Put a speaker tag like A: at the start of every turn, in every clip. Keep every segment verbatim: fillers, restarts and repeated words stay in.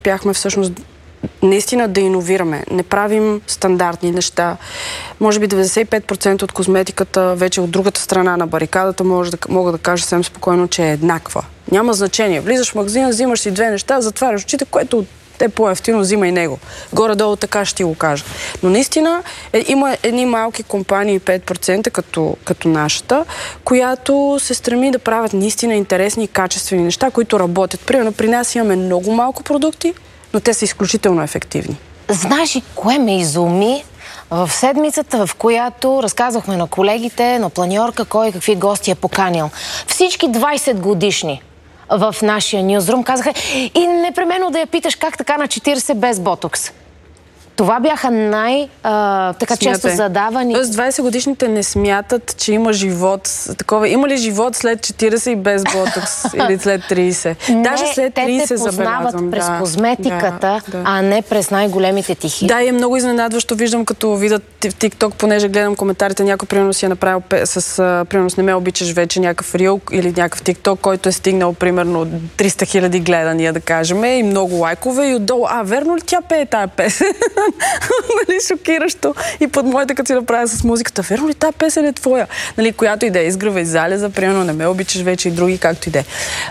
A: бяхме всъщност наистина да иновираме. Не правим стандартни неща. Може би деветдесет и пет процента от козметиката вече от другата страна на барикадата може да, мога да кажа съвсем спокойно, че е еднаква. Няма значение. Влизаш в магазина, взимаш си две неща, затваряш очите, което е по-ефтино, взима и него. Горе-долу така ще ти го кажа. Но наистина е, има едни малки компании, пет процента като, като нашата, която се стреми да правят наистина интересни и качествени неща, които работят. Примерно при нас имаме много малко продукти, но те са изключително ефективни.
B: Знаеш ли кое ме изуми? В седмицата, в която разказвахме на колегите, на планьорка, кой какви гости е поканил. Всички двайсет годишни в нашия нюзрум казаха и непременно да я питаш как така на четирийсет без ботокс. Това бяха най- а, така често задавани.
A: Тоест двайсет годишните не смятат, че има живот. Такова. Има ли живот след четирийсет и без ботокс или след трийсет?
B: Не,
A: Даже след трийсет
B: те те познават през
A: да,
B: козметиката,
A: да, да.
B: а не през най-големите тихи.
A: Да, и е много изненадващо. Виждам, като видят в TikTok, понеже гледам коментарите, някой примерно си е направил с, примерно, с не ме обичаш вече някакъв рил или някакъв TikTok, който е стигнал примерно триста хиляди гледания, да кажем, и много лайкове и отдолу. А, верно ли тя пее тая песен? Нали, шокиращо. И под моята, като си направя с музиката, верно ли тая песен е твоя? Нали, която и да е, изгръва и залеза, примерно не ме обичаш вече и други, както и да е.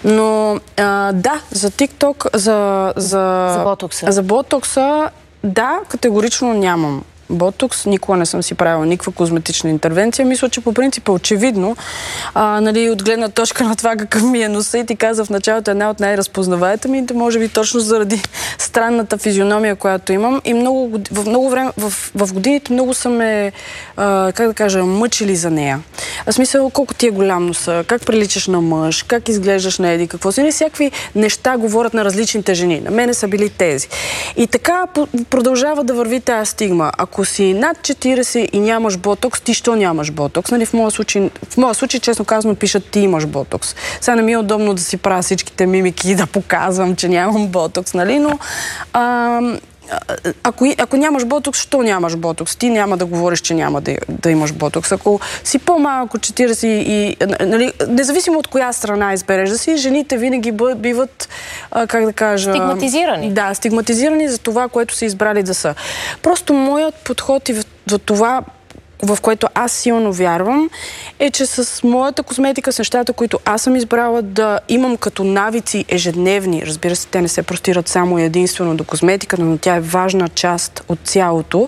A: Но а, да, за TikTok, за, за,
B: за ботокса.
A: За ботокса, да, категорично нямам ботокс. Никога не съм си правила никаква козметична интервенция. Мисля, че по принцип е очевидно. А, нали, от гледна точка на това какъв ми е носа, и ти каза в началото, една от най-разпознаваемите ми, може би точно заради странната физиономия, която имам. И много, в много време, в, в годините много са ме, а, как да кажа, мъчили за нея. А смисъл, колко ти е голям носа, как приличаш на мъж, как изглеждаш на еди, какво си. Не всякакви неща говорят на различните жени. На мене са били тези. И така продължава да върви тази стигма. Ако си над четирийсет и нямаш ботокс, ти що нямаш ботокс? Нали, в моя случай, в моя случай, честно казано, пишат ти имаш ботокс. Сега не ми е удобно да си правя всичките мимики и да показвам, че нямам ботокс, нали, но а, Ако, ако нямаш ботокс, що нямаш ботокс? Ти няма да говориш, че няма да, да имаш ботокс. Ако си по-малко четирийсет и... Нали, независимо от коя страна избереш да си, жените винаги биват, а, как да кажа...
B: Стигматизирани.
A: Да, стигматизирани за това, което са избрали да са. Просто моят подход и в, в това, в което аз силно вярвам, е, че с моята козметика, с нещата, които аз съм избрала да имам като навици ежедневни, разбира се, те не се простират само и единствено до козметиката, но тя е важна част от цялото.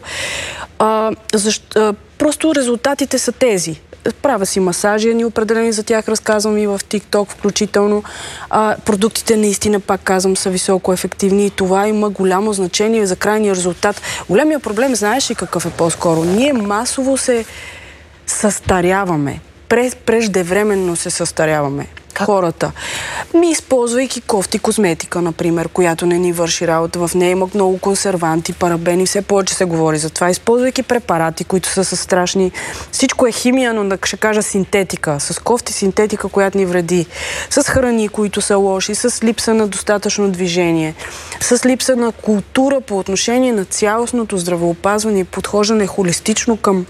A: А, защо, а, просто резултатите са тези. Правя си масажи, ни определени за тях разказвам и в TikTok включително. А, продуктите наистина, пак казвам, са високо ефективни и това има голямо значение за крайния резултат. Големия проблем, знаеш ли какъв е по-скоро? Ние масово се състаряваме. Преждевременно се състаряваме. Как? Хората. Ми, използвайки кофти козметика, например, която не ни върши работа. В нея има много консерванти, парабени, все повече се говори за това. Използвайки препарати, които са със страшни... Всичко е химия, но да ще кажа синтетика. С кофти синтетика, която ни вреди. С храни, които са лоши, с липса на достатъчно движение. С липса на култура по отношение на цялостното здравеопазване и подхождане холистично към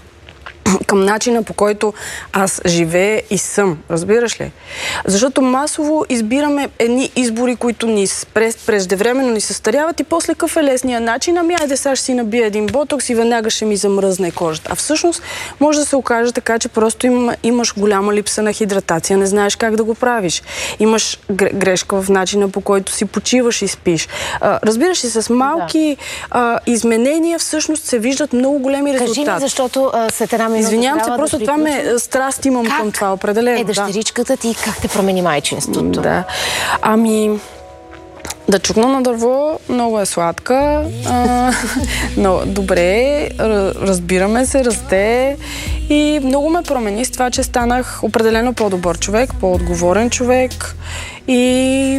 A: към начина, по който аз живея и съм. Разбираш ли? Защото масово избираме едни избори, които ни преждевременно ни състаряват и после какъв е лесния начин? Ами айде сега ще си набия един ботокс и веднага ще ми замръзне кожата. А всъщност може да се окаже така, че просто им, имаш голяма липса на хидратация, не знаеш как да го правиш. Имаш грешка в начина, по който си почиваш и спиш. А, разбираш ли, с малки да. а, изменения всъщност се виждат много големи резултати.
B: Кажи ми, защото а, след една минута
A: Извинявам се, просто
B: да
A: това ме страст имам как? Към това определено.
B: Е, дъщеричката ти, как те промени майчинството?
A: Да. Ами, да чукна на дърво, много е сладка, а, но добре, разбираме се, расте и много ме промени с това, че станах определено по-добър човек, по-отговорен човек и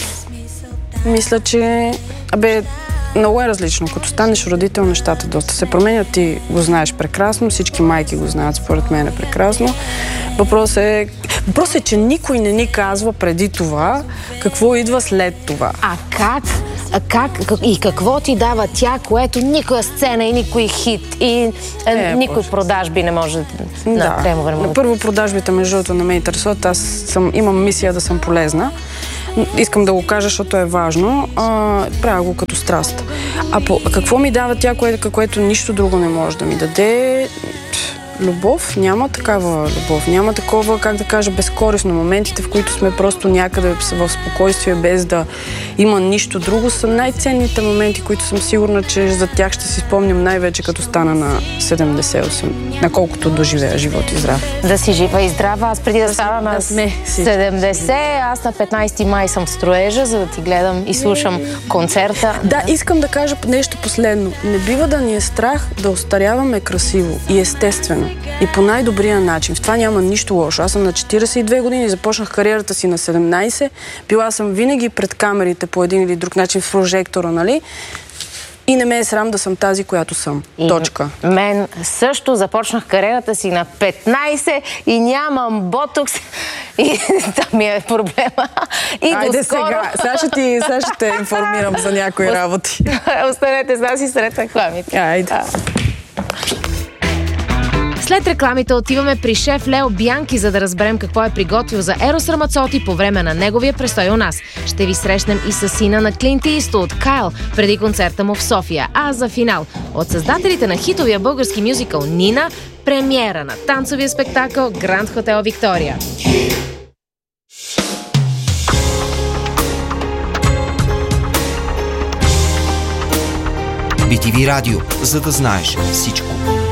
A: мисля, че абе, много е различно. Като станеш родител, нещата доста се променят. Ти го знаеш прекрасно, всички майки го знаят, според мен е прекрасно. Въпрос е, въпрос е, че никой не ни казва преди това какво идва след това.
B: А как? А как и какво ти дава тя, което никоя сцена и никой хит и е, никой боже. Продажби не може да,
A: да. На първо продажбите, между другото, не ме интересуват. Аз съм, имам мисия да съм полезна. искам да го кажа, защото е важно. А, правя го като страст. А по, какво ми дава тя, което, което нищо друго не може да ми даде? Любов? Няма такава любов. Няма такова, как да кажа, безкорисно. Моментите, в които сме просто някъде в спокойствие, без да има нищо друго, са най-ценните моменти, които съм сигурна, че за тях ще си спомням най-вече като стана на седемдесет и осем. Наколкото доживея живот и здрав.
B: Да си жива и здрава. Аз преди да стана на седемдесет, аз на петнайсети май съм в строежа, за да ти гледам и слушам концерта.
A: Да, искам да кажа нещо последно. Не бива да ни е страх да остаряваме красиво и естествено. И по най-добрия начин. В това няма нищо лошо. Аз съм на четирийсет и две години, започнах кариерата си на седемнайсет. Била съм винаги пред камерите по един или друг начин в прожектора, нали? И не ме е срам да съм тази, която съм. И точка.
B: Мен също започнах кариерата си на петнайсет и нямам ботокс. И там ми е проблема. И
A: айде
B: доскоро...
A: сега. Сега ще, ти, сега ще те информирам за някои работи.
B: Останете с нас и сред рекламите.
A: Айде.
B: След рекламите отиваме при шеф Лео Бянки, за да разберем какво е приготвил за Ерос Рамацоти по време на неговия престой у нас. Ще ви срещнем и с сина на Клинт Иствуд, Кайл, преди концерта му в София. А за финал, от създателите на хитовия български мюзикъл Нина, премиера на танцовия спектакъл Гранд Хотел Виктория.
C: би ти ви Радио, за да знаеш всичко.